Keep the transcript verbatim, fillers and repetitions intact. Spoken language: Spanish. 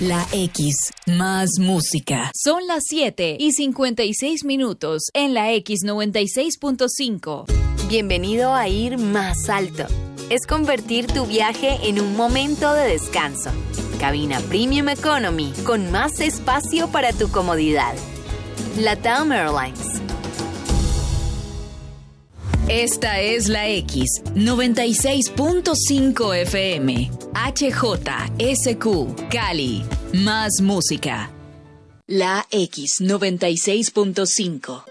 La X, más música. Son las siete y cincuenta y seis minutos en la X noventa y seis punto cinco. Bienvenido a ir más alto. Es convertir tu viaje en un momento de descanso. Cabina Premium Economy con más espacio para tu comodidad. LATAM Airlines. Esta es la X noventa y seis punto cinco F M. H J S Q, Cali. Más música. La X noventa y seis punto cinco.